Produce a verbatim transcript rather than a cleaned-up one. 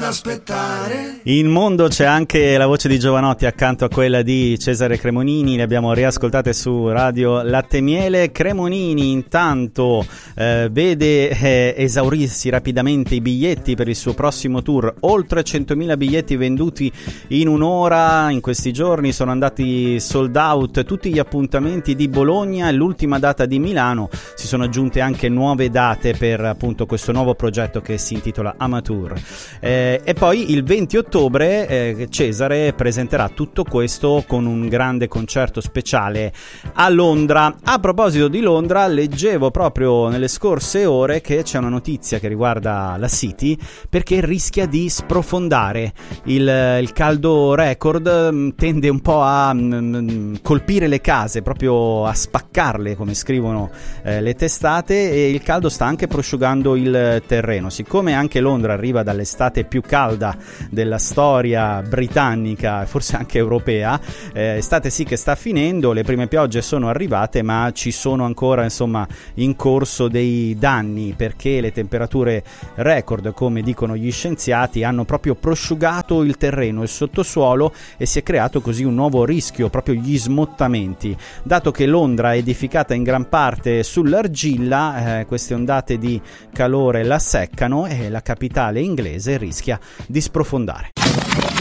aspettare. In mondo c'è anche la voce di Jovanotti accanto a quella di Cesare Cremonini, le abbiamo riascoltate su Radio Latte e Miele. Cremonini intanto eh, vede eh, esaurirsi rapidamente i biglietti per il suo prossimo tour, oltre centomila biglietti venduti in un'ora. In questi giorni sono andati sold out tutti gli appuntamenti di Bologna e l'ultima data di Milano. Si sono aggiunte anche nuove date per appunto questo nuovo progetto che si intitola Amateur. Eh, e poi il venti ottobre eh, Cesare presenterà tutto questo con un grande concerto speciale a Londra. A proposito di Londra, leggevo proprio nelle scorse ore che c'è una notizia che riguarda la City, perché rischia di sprofondare. Il, il caldo record mh, tende un po' a mh, colpire le case, proprio a spaccarle, come scrivono eh, le testate, e il caldo sta anche prosciugando il terreno. Siccome anche Londra arriva dall'estate più calda della storia britannica, forse anche europea, eh, estate sì che sta finendo, le prime piogge sono arrivate, ma ci sono ancora insomma in corso dei danni, perché le temperature record, come dicono gli scienziati, hanno proprio prosciugato il terreno, il sottosuolo, e si è creato così un nuovo rischio, proprio gli smottamenti. Dato che Londra è edificata in gran parte sull'argilla, eh, queste ondate di calore la seccano e la capitale inglese rischia di sprofondare.